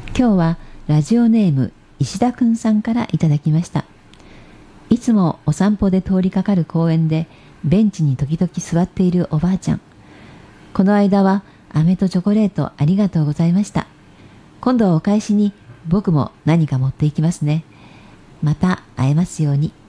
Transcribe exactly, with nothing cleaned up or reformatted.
今日はラジオネーム石田くんさんからいただきました。いつもお散歩で通りかかる公園でベンチに時々座っているおばあちゃん。この間は飴とチョコレートありがとうございました。今度はお返しに僕も何か持っていきますね。また会えますように。